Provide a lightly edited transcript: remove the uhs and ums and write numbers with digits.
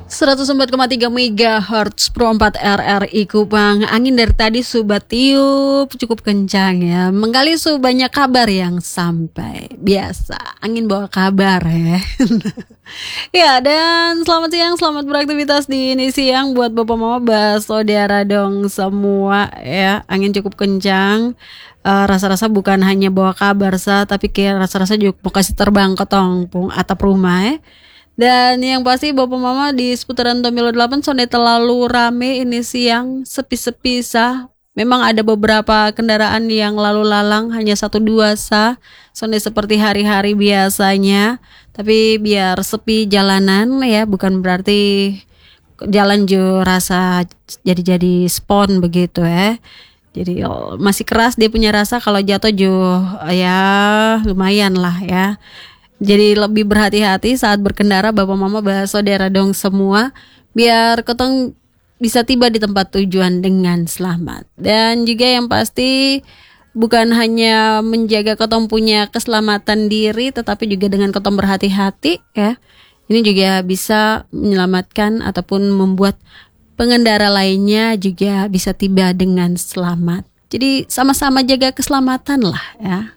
104,3 MHz Pro 4 RRI Kupang. Angin dari tadi Sobat tiup cukup kencang ya. Menggali banyak kabar yang sampai. Biasa, angin bawa kabar ya. Ya, dan selamat siang, selamat beraktivitas di ini siang buat Bapak Mama saudara dong semua ya. Angin cukup kencang. Rasa-rasa bukan hanya bawa kabar tapi kayak rasa-rasa juga mau kasih terbang ke tongpung atap rumah ya. Dan yang pasti Bapak Mama di seputaran Tomilo 8 sonde terlalu rame ini siang, sepi-sepi sah. Memang ada beberapa kendaraan yang lalu lalang, hanya 1-2 sah. Sonde seperti hari-hari biasanya. Tapi biar sepi jalanan ya, bukan berarti jalan jo rasa jadi spon begitu ya. Jadi masih keras dia punya rasa, kalau jatuh jo ya lumayan lah ya. Jadi lebih berhati-hati saat berkendara Bapak Mama saudara dong semua, biar ketong bisa tiba di tempat tujuan dengan selamat. Dan juga yang pasti bukan hanya menjaga ketong punya keselamatan diri, tetapi juga dengan ketong berhati-hati ya. Ini juga bisa menyelamatkan ataupun membuat pengendara lainnya juga bisa tiba dengan selamat. Jadi sama-sama jaga keselamatan lah ya.